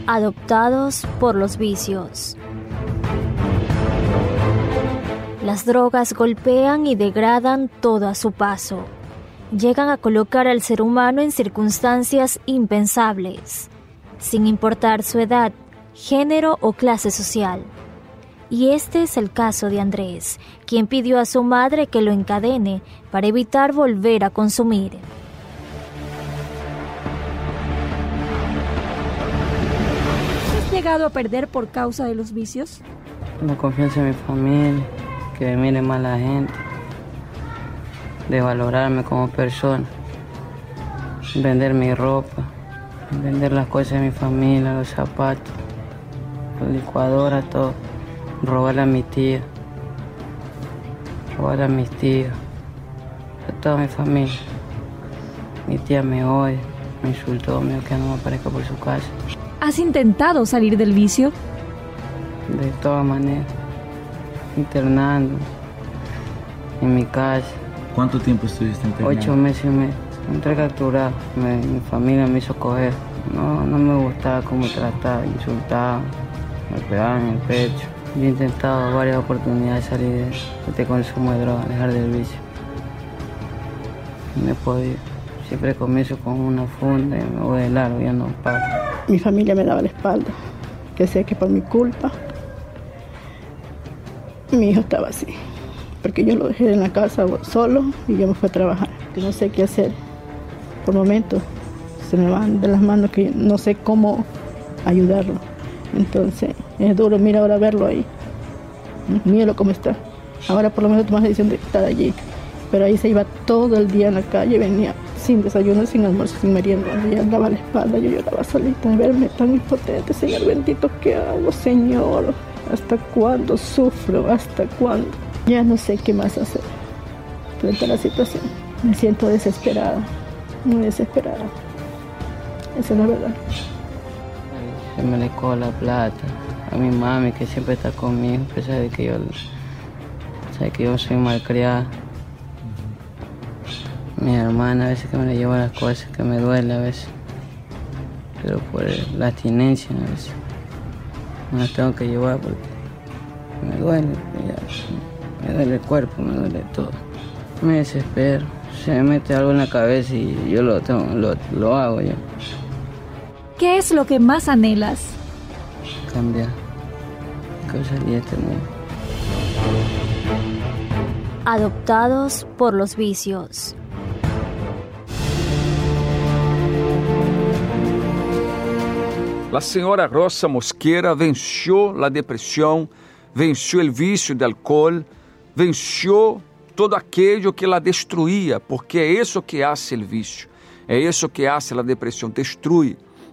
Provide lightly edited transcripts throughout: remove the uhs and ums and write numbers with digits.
Adoptados por los vicios. Las drogas golpean y degradan todo a su paso. Llegan a colocar al ser humano en circunstancias impensables, sin importar su edad, género o clase social. Y este es el caso de Andrés, quien pidió a su madre que lo encadene para evitar volver a consumir. ¿Has llegado a perder por causa de los vicios? La confianza en mi familia, que me mire mal la gente, de valorarme como persona, vender mi ropa, vender las cosas de mi familia, los zapatos, la licuadora, todo, robarle a mi tía, robarle a mis tíos, a toda mi familia. Mi tía me odia, me insultó, me dijo que no me aparezca por su casa. ¿Has intentado salir del vicio? De todas maneras, internando en mi casa. ¿Cuánto tiempo estuviste internado? 8 meses y medio. Entré capturado, mi familia me hizo coger. No me gustaba cómo trataba, insultaba, me pegaban en el pecho. Yo he intentado varias oportunidades de salir de este consumo de droga, dejar del vicio. No he podido. Siempre comienzo con una funda y me voy de largo, ya no paro. Mi familia me daba la espalda, que sé que por mi culpa mi hijo estaba así, porque yo lo dejé en la casa solo y yo me fui a trabajar, que no sé qué hacer. Por momentos se me van de las manos, que no sé cómo ayudarlo. Entonces es duro, mira ahora verlo ahí, míralo cómo está. Ahora por lo menos tomas la decisión de estar allí, pero ahí se iba todo el día en la calle, venía sin desayuno, sin almuerzo, sin merienda, y andaba a la espalda, yo lloraba solita de verme tan impotente. Señor bendito, ¿qué hago, Señor? ¿Hasta cuándo sufro? ¿Hasta cuándo? Ya no sé qué más hacer frente a la situación. Me siento desesperada, muy desesperada. Esa es la verdad. Se me le coja la plata a mi mami, que siempre está conmigo, a pesar de que yo soy malcriada. Mi hermana a veces que me le lleva las cosas, que me duele a veces, pero por la abstinencia a veces me las tengo que llevar porque me duele, me duele el cuerpo, me duele todo. Me desespero, se me mete algo en la cabeza y yo lo hago yo. ¿Qué es lo que más anhelas? Cambiar, que salí de este mundo. Adoptados por los vicios. A senhora Rosa Mosqueira venceu a depressão, venceu o vício de álcool, venceu todo aquello que la destruía, porque é isso que hace o vício, é isso que hace a depressão, destrui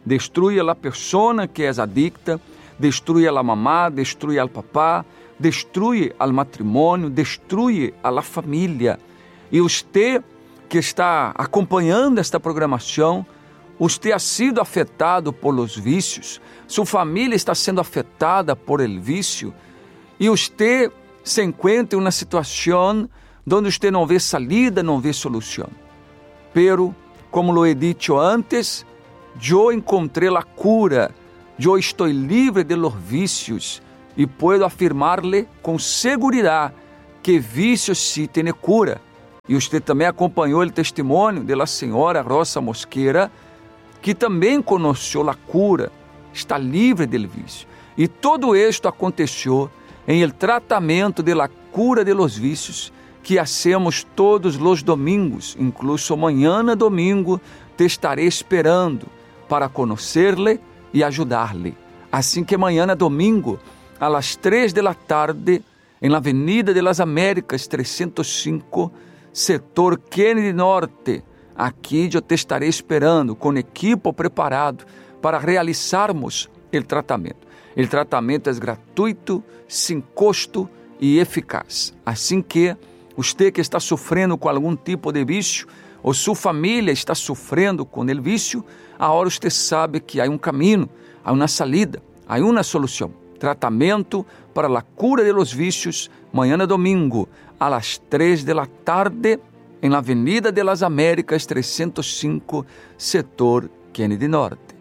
a persona que é adicta, destrui a mamá, destrui al papá, destrui al matrimônio, destrui a família. E você que está acompanhando esta programação, você ha sido afetado por los vícios, sua família está sendo afetada por el vício, e você se encontra em uma situação onde você não vê salida, não vê solução. Pero, como lo he dicho antes, eu encontrei a cura, eu estou livre de los vícios e puedo afirmar-lhe com segurança que vícios sí tem cura. E você também acompanhou o testemunho da senhora Rosa Mosqueira, que também conheceu a cura, está livre do vício. E todo isto aconteceu em el tratamento de la cura de los vícios que hacemos todos os domingos, incluso amanhã domingo te estarei esperando para conhecer-lhe e ajudar-lhe. Assim que amanhã domingo, a las 3 da tarde, em la Avenida de las Américas 305, setor Kennedy Norte, aqui eu te estarei esperando com equipo preparado para realizarmos o tratamento. O tratamento é gratuito, sem custo e eficaz. Assim que você que está sofrendo com algum tipo de vício, ou sua família está sofrendo com o vício, agora você sabe que há caminho, há uma salida, há uma solução. Tratamento para a cura de los vícios, amanhã domingo, a las 3 da tarde, em la Avenida de las Américas 305, setor Kennedy Norte.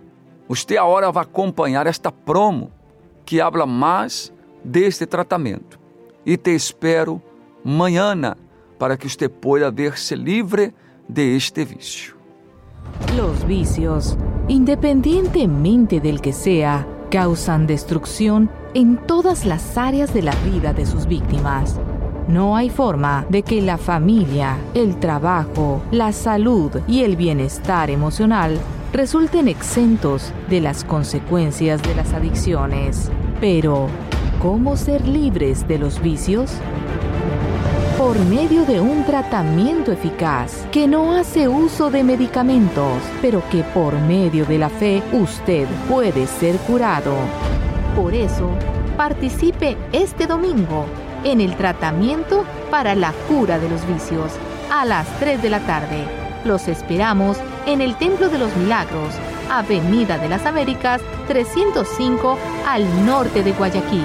Usted ahora va a acompañar esta promo que habla más de este tratamiento. Y te espero mañana para que usted pueda verse libre de este vicio. Los vicios, independientemente del que sea, causan destrucción en todas las áreas de la vida de sus víctimas. No hay forma de que la familia, el trabajo, la salud y el bienestar emocional resulten exentos de las consecuencias de las adicciones. Pero, ¿cómo ser libres de los vicios? Por medio de un tratamiento eficaz que no hace uso de medicamentos, pero que por medio de la fe usted puede ser curado. Por eso, participe este domingo en el tratamiento para la cura de los vicios a las 3 de la tarde. Los esperamos en el Templo de los Milagros, Avenida de las Américas 305 al norte de Guayaquil.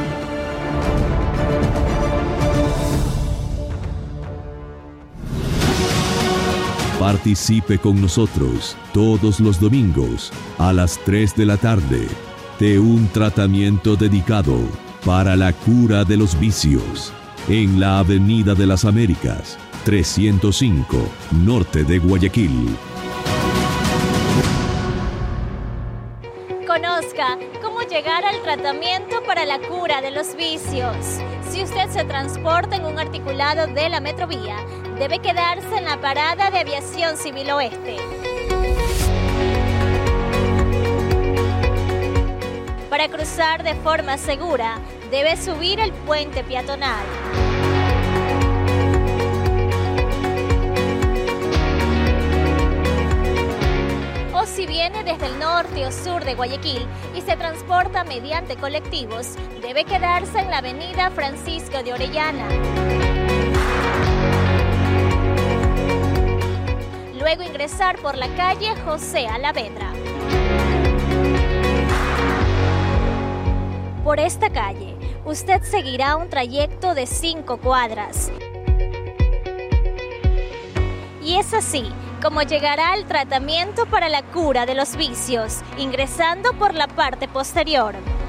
Participe con nosotros todos los domingos a las 3 de la tarde de un tratamiento dedicado para la cura de los vicios en la Avenida de las Américas 305 norte de Guayaquil. Conozca cómo llegar al tratamiento para la cura de los vicios. Si usted se transporta en un articulado de la Metrovía, debe quedarse en la parada de Aviación Civil Oeste. Para cruzar de forma segura, debe subir el puente peatonal. O si viene desde el norte o sur de Guayaquil y se transporta mediante colectivos, debe quedarse en la avenida Francisco de Orellana. Luego ingresar por la calle José Alavedra. Por esta calle, usted seguirá un trayecto de 5 cuadras. Y es así como llegará al tratamiento para la cura de los vicios, ingresando por la parte posterior.